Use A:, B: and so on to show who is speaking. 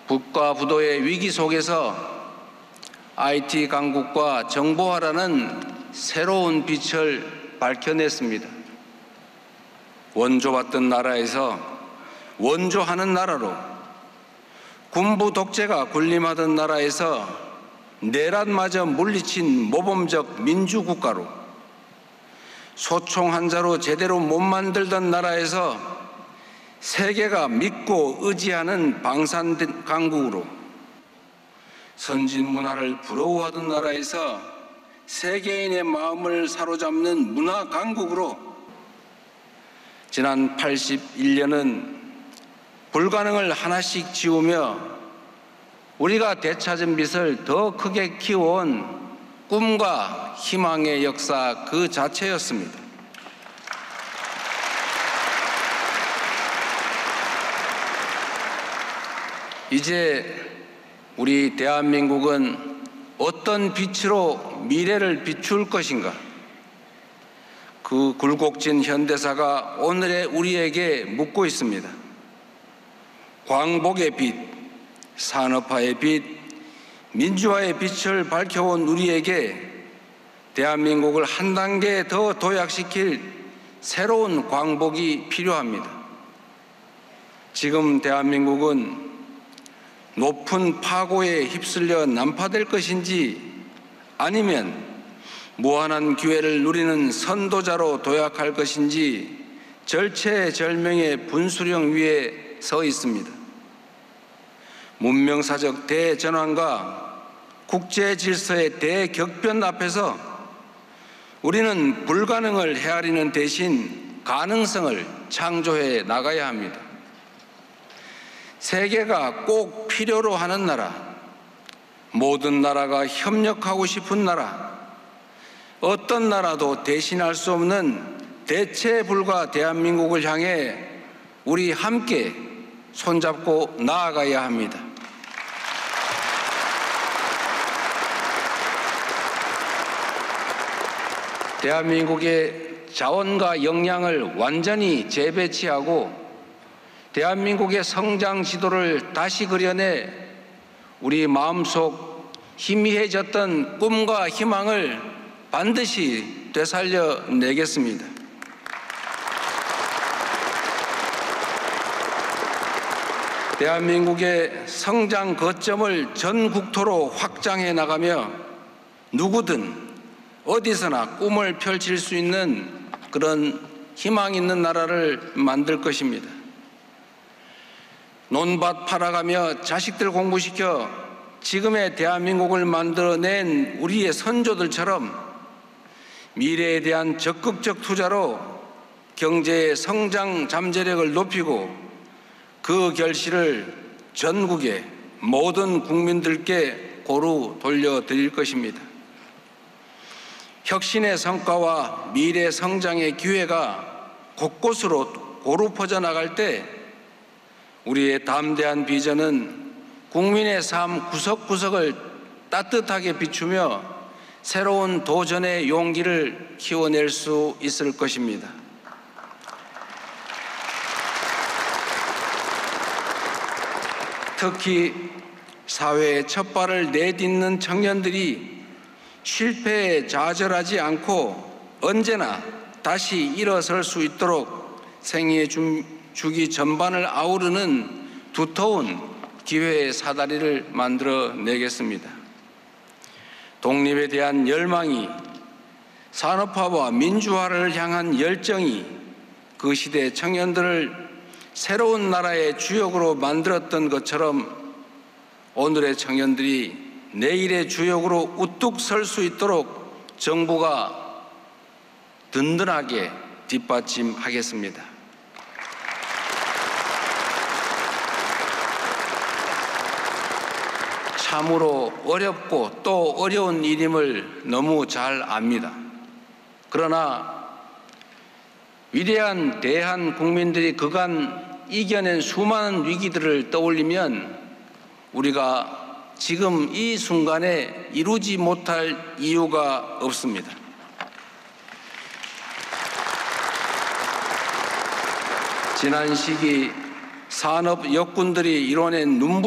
A: 국가부도의 위기 속에서 IT 강국과 정보화라는 새로운 빛을 밝혀냈습니다. 원조받던 나라에서 원조하는 나라로, 군부 독재가 군림하던 나라에서 내란마저 물리친 모범적 민주국가로, 소총 한 자로 제대로 못 만들던 나라에서 세계가 믿고 의지하는 방산 강국으로, 선진 문화를 부러워하던 나라에서 세계인의 마음을 사로잡는 문화 강국으로, 지난 81년은 불가능을 하나씩 지우며 우리가 되찾은 빛을 더 크게 키워온 꿈과 희망의 역사 그 자체였습니다. 이제 우리 대한민국은 어떤 빛으로 미래를 비출 것인가? 그 굴곡진 현대사가 오늘의 우리에게 묻고 있습니다. 광복의 빛, 산업화의 빛, 민주화의 빛을 밝혀온 우리에게 대한민국을 한 단계 더 도약시킬 새로운 광복이 필요합니다. 지금 대한민국은 높은 파고에 휩쓸려 난파될 것인지, 아니면 무한한 기회를 누리는 선도자로 도약할 것인지 절체절명의 분수령 위에 서 있습니다. 문명사적 대전환과 국제 질서의 대격변 앞에서 우리는 불가능을 헤아리는 대신 가능성을 창조해 나가야 합니다. 세계가 꼭 필요로 하는 나라, 모든 나라가 협력하고 싶은 나라, 어떤 나라도 대신할 수 없는 대체 불가 대한민국을 향해 우리 함께 손잡고 나아가야 합니다. 대한민국의 자원과 역량을 완전히 재배치하고 대한민국의 성장 지도를 다시 그려내 우리 마음속 희미해졌던 꿈과 희망을 반드시 되살려내겠습니다. 대한민국의 성장 거점을 전 국토로 확장해 나가며 누구든 어디서나 꿈을 펼칠 수 있는 그런 희망 있는 나라를 만들 것입니다. 논밭 팔아가며 자식들 공부시켜 지금의 대한민국을 만들어낸 우리의 선조들처럼 미래에 대한 적극적 투자로 경제의 성장 잠재력을 높이고 그 결실을 전국의 모든 국민들께 고루 돌려드릴 것입니다. 혁신의 성과와 미래 성장의 기회가 곳곳으로 고루 퍼져나갈 때 우리의 담대한 비전은 국민의 삶 구석구석을 따뜻하게 비추며 새로운 도전의 용기를 키워낼 수 있을 것입니다. 특히 사회에 첫 발을 내딛는 청년들이 실패에 좌절하지 않고 언제나 다시 일어설 수 있도록 생애의 주기 전반을 아우르는 두터운 기회의 사다리를 만들어내겠습니다. 독립에 대한 열망이, 산업화와 민주화를 향한 열정이 그 시대 청년들을 새로운 나라의 주역으로 만들었던 것처럼 오늘의 청년들이 내일의 주역으로 우뚝 설 수 있도록 정부가 든든하게 뒷받침하겠습니다. 참으로 어렵고 또 어려운 일임을 너무 잘 압니다. 그러나 위대한 대한 국민들이 그간 이겨낸 수많은 위기들을 떠올리면 우리가 지금 이 순간에 이루지 못할 이유가 없습니다. 지난 시기 산업 역군들이 이뤄낸